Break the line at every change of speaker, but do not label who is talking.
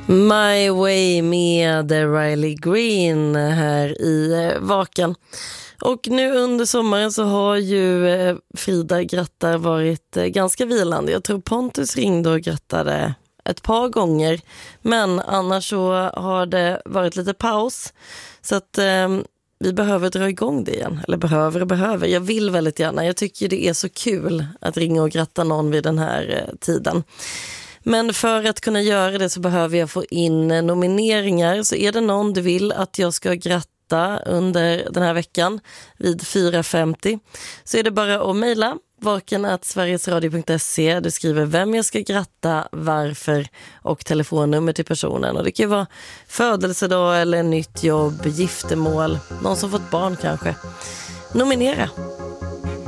My Way med Riley Green här i Vaken. Och nu under sommaren så har ju Frida grattar varit ganska vilande. Jag tror Pontus ringde och grattade ett par gånger. Men annars så har det varit lite paus. Så att vi behöver dra igång det igen. Eller behöver. Jag vill väldigt gärna. Jag tycker det är så kul att ringa och gratta någon vid den här tiden. Men för att kunna göra det så behöver jag få in nomineringar. Så är det någon du vill att jag ska gratta under den här veckan vid 4.50 så är det bara att mejla vaken@sverigesradio.se. Du skriver vem jag ska gratta, varför och telefonnummer till personen. Och det kan ju vara födelsedag eller nytt jobb, giftermål, någon som fått barn kanske. Nominera!